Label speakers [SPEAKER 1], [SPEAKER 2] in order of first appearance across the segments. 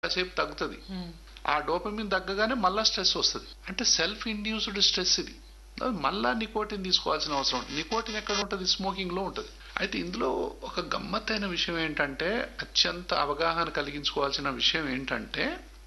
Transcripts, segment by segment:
[SPEAKER 1] కాసేపు తగ్గుతుంది. ఆ డోపమిన్ తగ్గగానే మళ్ళా స్ట్రెస్ వస్తుంది. అంటే సెల్ఫ్ ఇండ్యూస్డ్ స్ట్రెస్ ఇది. మళ్ళా నికోటిన్ తీసుకోవాల్సిన అవసరం. నికోటిన్ ఎక్కడ ఉంటుంది? స్మోకింగ్ లో ఉంటుంది. అయితే ఇందులో ఒక గమ్మత్తైన విషయం ఏంటంటే, అత్యంత అవగాహన కలిగించుకోవాల్సిన విషయం ఏంటంటే,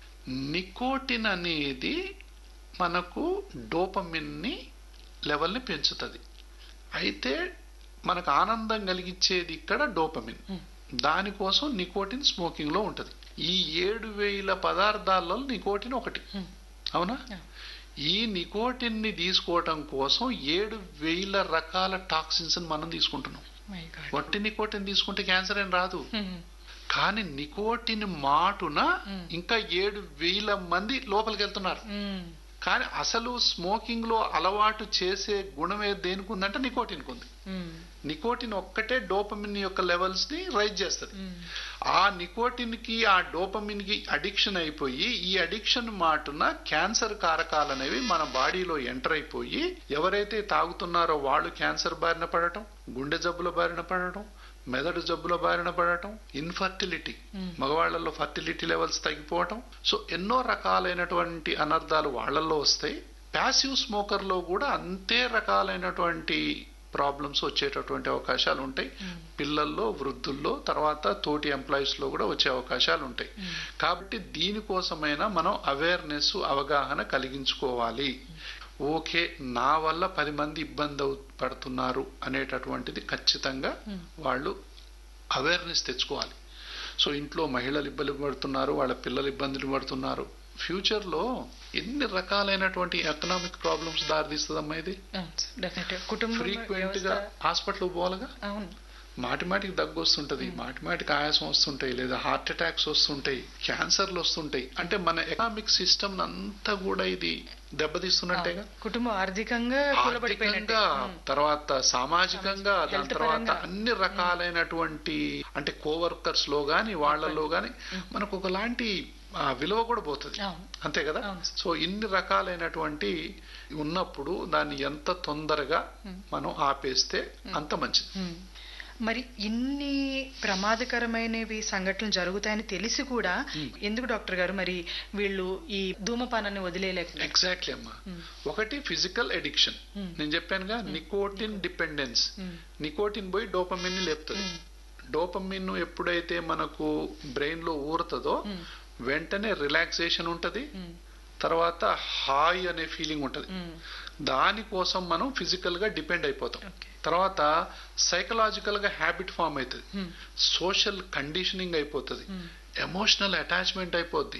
[SPEAKER 1] నికోటిన్ అనేది మనకు డోపమిన్ ని లెవెల్ని పెంచుతుంది. అయితే మనకు ఆనందం కలిగించేది ఇక్కడ డోపమిన్. దానికోసం నికోటిన్ స్మోకింగ్ లో ఉంటుంది. ఈ 7,000 పదార్థాలలో నికోటిన్ ఒకటి. అవునా? ఈ నికోటిన్ ని తీసుకోవటం కోసం 7,000 రకాల టాక్సిన్స్ మనం తీసుకుంటున్నాం. వట్టి నికోటిన్ తీసుకుంటే క్యాన్సర్ ఏం రాదు. కానీ నికోటిన్ మాటున ఇంకా 7,000 మంది లోపలికి వెళ్తున్నారు. కానీ అసలు స్మోకింగ్ లో అలవాటు చేసే గుణం దేనికి ఉందంటే నికోటిన్ ఉంది. నికోటిన్ ఒక్కటే డోపమిన్ యొక్క లెవెల్స్ ని రైజ్ చేస్తుంది. ఆ నికోటిన్ కి ఆ డోపమిన్ కి అడిక్షన్ అయిపోయి, ఈ అడిక్షన్ మాటున క్యాన్సర్ కారకాలు అనేవి మన బాడీలో ఎంటర్ అయిపోయి, ఎవరైతే తాగుతున్నారో వాళ్ళు క్యాన్సర్ బారిన పడటం, గుండె జబ్బుల బారిన పడటం, మెదడు జబ్బుల బారిన పడటం, ఇన్ఫర్టిలిటీ, మగవాళ్లలో ఫర్టిలిటీ లెవెల్స్ తగ్గిపోవటం. సో ఎన్నో రకాలైనటువంటి అనర్థాలు వాళ్లలో వస్తాయి. ప్యాసివ్ స్మోకర్ లో కూడా అంతే రకాలైనటువంటి ప్రాబ్లమ్స్ వచ్చేటటువంటి అవకాశాలు ఉంటాయి. పిల్లల్లో, వృద్ధుల్లో, తర్వాత తోటి ఎంప్లాయీస్ లో కూడా వచ్చే అవకాశాలు ఉంటాయి. కాబట్టి దీనికోసమైనా మనం అవేర్నెస్, అవగాహన కలిగించుకోవాలి. ఓకే, నా వల్ల 10 మంది ఇబ్బంది పడుతున్నారు అనేటటువంటిది ఖచ్చితంగా వాళ్ళు అవేర్నెస్ తెచ్చుకోవాలి. సో ఇంట్లో మహిళలు ఇబ్బంది పడుతున్నారు, వాళ్ళ పిల్లలు ఇబ్బందులు పడుతున్నారు. ఫ్యూచర్ లో ఎన్ని రకాలైనటువంటి ఎకనామిక్ ప్రాబ్లమ్స్ దారితీస్తుందమ్మా ఇది. ఫ్రీక్వెంట్ గా హాస్పిటల్ పోవాలిగా, మాటిమాటికి దగ్గు వస్తుంటది, మాటిమాటికి ఆయాసం వస్తుంటాయి, లేదా హార్ట్ అటాక్స్ వస్తుంటాయి, క్యాన్సర్లు వస్తుంటాయి. అంటే మన ఎకనామిక్ సిస్టమ్ అంతా కూడా ఇది దెబ్బతీస్తున్నట్టేగా.
[SPEAKER 2] కుటుంబం ఆర్థికంగా,
[SPEAKER 1] తర్వాత సామాజికంగా, దాని తర్వాత అన్ని రకాలైనటువంటి అంటే కోవర్కర్స్ లో గాని వాళ్ళలో గాని మనకు ఒకలాంటి విలువ కూడా పోతుంది. అంతే కదా. సో ఇన్ని రకాలైనటువంటి ఉన్నప్పుడు దాన్ని ఎంత తొందరగా మనం ఆపేస్తే అంత మంచిది.
[SPEAKER 2] మరి ఇన్ని ప్రమాదకరమైనవి సంఘటనలు జరుగుతాయని తెలిసి కూడా ఎందుకు డాక్టర్ గారు మరి వీళ్ళు ఈ ధూమపానాన్ని వదిలేయలేక?
[SPEAKER 1] ఎగ్జాక్ట్లీ అమ్మా. ఒకటి ఫిజికల్ ఎడిక్షన్. నేను చెప్పానుగా, నికోటిన్ డిపెండెన్స్. నికోటిన్ పోయి డోపమిన్ ని లేపుతుంది. డోపమిన్ ఎప్పుడైతే మనకు బ్రెయిన్ లో ఊరుతుందో వెంటనే రిలాక్సేషన్ ఉంటది, తర్వాత హాయ్ అనే ఫీలింగ్ ఉంటది. దానికోసం మనం ఫిజికల్ గా డిపెండ్ అయిపోతాం. తర్వాత సైకలాజికల్ గా హ్యాబిట్ ఫామ్ అవుతుంది, సోషల్ కండిషనింగ్ అయిపోతుంది, ఎమోషనల్ అటాచ్మెంట్ అయిపోద్ది.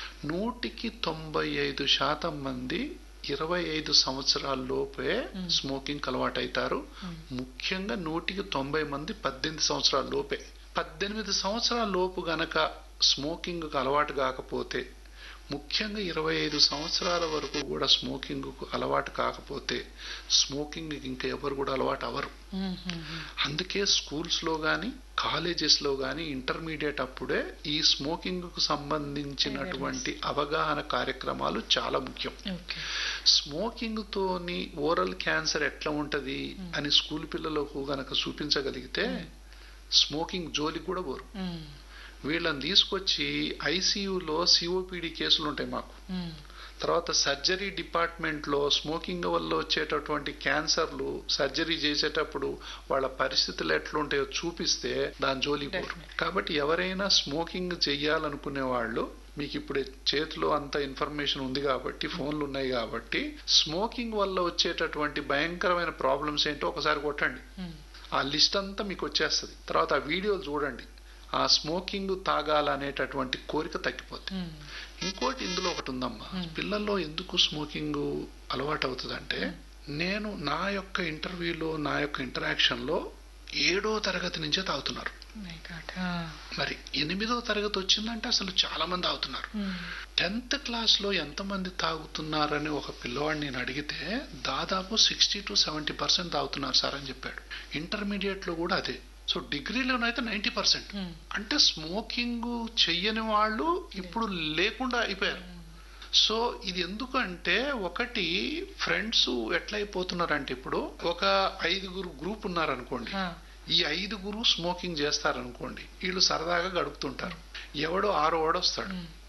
[SPEAKER 1] 195% మంది 25 సంవత్సరాల లోపే స్మోకింగ్ అలవాటు అవుతారు. ముఖ్యంగా 190 మంది 18 సంవత్సరాల లోపే. 18 సంవత్సరాల లోపు గనక స్మోకింగ్ అలవాటు కాకపోతే, ముఖ్యంగా 25 సంవత్సరాల వరకు కూడా స్మోకింగ్ అలవాటు కాకపోతే స్మోకింగ్ ఇంకా ఎవరు కూడా అలవాటు అవరు. అందుకే స్కూల్స్ లో గాని, కాలేజెస్ లో గాని, ఇంటర్మీడియట్ అప్పుడే ఈ స్మోకింగ్ కు సంబంధించినటువంటి అవగాహన కార్యక్రమాలు చాలా ముఖ్యం. స్మోకింగ్ తోని ఓరల్ క్యాన్సర్ ఎట్లా ఉంటది అని స్కూల్ పిల్లలకు గనక చూపించగలిగితే స్మోకింగ్ జోలికి కూడా పోరు. వీళ్ళని తీసుకొచ్చి ఐసీయూలో సిఓపిడి కేసులు ఉంటాయి మాకు. తర్వాత సర్జరీ డిపార్ట్మెంట్ లో స్మోకింగ్ వల్ల వచ్చేటటువంటి క్యాన్సర్లు సర్జరీ చేసేటప్పుడు వాళ్ళ పరిస్థితులు ఎట్లుంటాయో చూపిస్తే దాని జోలికి పోరు. కాబట్టి ఎవరైనా స్మోకింగ్ చెయ్యాలనుకునే వాళ్ళు, మీకు ఇప్పుడు చేతిలో అంత ఇన్ఫర్మేషన్ ఉంది కాబట్టి, ఫోన్లు ఉన్నాయి కాబట్టి, స్మోకింగ్ వల్ల వచ్చేటటువంటి భయంకరమైన ప్రాబ్లమ్స్ ఏంటో ఒకసారి కొట్టండి. ఆ లిస్ట్ అంతా మీకు వచ్చేస్తుంది. తర్వాత ఆ వీడియోలు చూడండి. ఆ స్మోకింగ్ తాగాలనేటటువంటి కోరిక తగ్గిపోతుంది. ఇంకోటి ఇందులో ఒకటి ఉందమ్మా, పిల్లల్లో ఎందుకు స్మోకింగ్ అలవాటు అవుతుందంటే, నేను నా యొక్క ఇంటర్వ్యూలో, నా యొక్క ఇంటరాక్షన్ లో 7వ తరగతి నుంచే తాగుతున్నారు. మరి 8వ తరగతి వచ్చిందంటే అసలు చాలా మంది తాగుతున్నారు. 10th క్లాస్ లో ఎంతమంది తాగుతున్నారని ఒక పిల్లవాడిని నేను అడిగితే దాదాపు 60 to 70% తాగుతున్నారు సార్ అని చెప్పాడు. ఇంటర్మీడియట్ లో కూడా అదే. సో డిగ్రీలోనైతే 90%. అంటే స్మోకింగ్ చెయ్యని వాళ్ళు ఇప్పుడు లేకుండా అయిపోయారు. సో ఇది ఎందుకంటే, ఒకటి ఫ్రెండ్స్ ఎట్లయిపోతున్నారంటే, ఇప్పుడు ఒక 5గురు గ్రూప్ ఉన్నారనుకోండి, ఈ 5గురు స్మోకింగ్ చేస్తారనుకోండి, వీళ్ళు సరదాగా గడుపుతుంటారు. ఎవడో 6వ వాడు వస్తాడు,